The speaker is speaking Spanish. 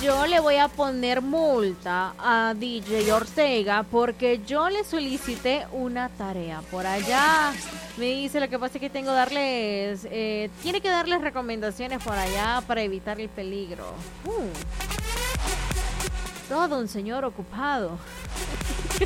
yo le voy a poner multa a DJ Ortega porque yo le solicité una tarea por allá. Me dice, lo que pasa es que tengo darles, tiene que darles recomendaciones por allá para evitar el peligro. Todo un señor ocupado.